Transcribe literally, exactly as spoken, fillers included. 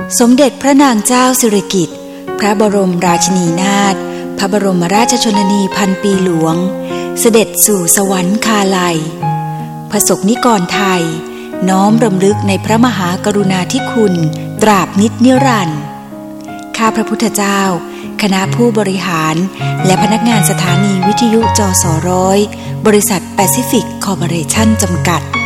สมเด็จพระนางเจ้าสิริกิติ์พระบรมราชินีนาถพระบรมราชชนนีพันปีหลวงเสด็จสู่สวรรคาลัยพระสงฆ์นิกรไทยน้อมรำลึกในพระมหากรุณาธิคุณตราบนิจนิรันดร์ข้าพระพุทธเจ้าคณะผู้บริหารและพนักงานสถานีวิทยุจสร้อยบริษัทแปซิฟิกคอร์ปอเรชั่นจำกัด